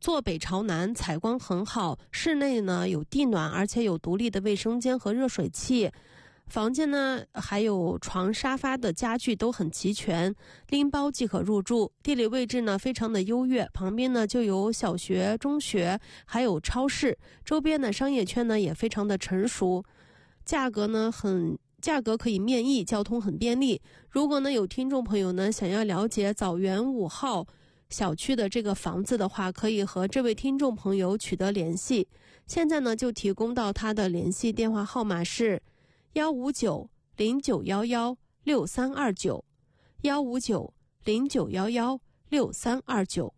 坐北朝南，采光很好，室内呢有地暖，而且有独立的卫生间和热水器。房间呢还有床沙发的家具都很齐全，拎包即可入住。地理位置呢非常的优越，旁边呢就有小学、中学，还有超市，周边的商业圈呢也非常的成熟。价格可以面议，交通很便利。如果呢有听众朋友呢想要了解枣园5号小区的这个房子的话，可以和这位听众朋友取得联系。现在呢就提供到他的联系电话号码是15909116329，15909116329。